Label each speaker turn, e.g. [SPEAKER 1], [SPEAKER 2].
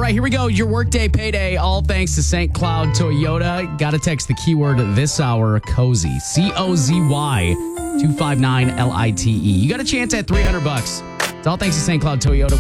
[SPEAKER 1] right, here we go. Your workday payday, all thanks to St. Cloud Toyota. Got to text the keyword this hour, cozy. COZY 259 LITE. You got a chance at $300. It's all thanks to St. Cloud Toyota.